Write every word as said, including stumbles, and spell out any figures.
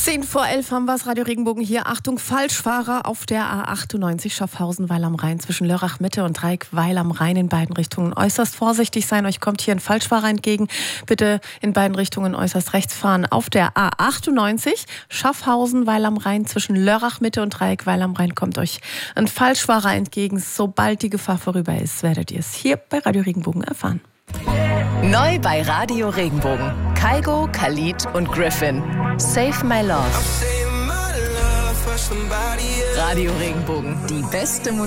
Zehn vor elf haben wir es, Radio Regenbogen hier. Achtung, Falschfahrer auf der A achtundneunzig Schaffhausen-Weil am Rhein zwischen Lörrach Mitte und Dreieck-Weil am Rhein in beiden Richtungen. Äußerst vorsichtig sein, euch kommt hier ein Falschfahrer entgegen. Bitte in beiden Richtungen äußerst rechts fahren. Auf der A achtundneunzig Schaffhausen-Weil am Rhein zwischen Lörrach Mitte und Dreieck-Weil am Rhein kommt euch ein Falschfahrer entgegen. Sobald die Gefahr vorüber ist, werdet ihr es hier bei Radio Regenbogen erfahren. Neu bei Radio Regenbogen. Kygo, Khalid und Griffin. Save My Love. Radio Regenbogen, die beste Musik.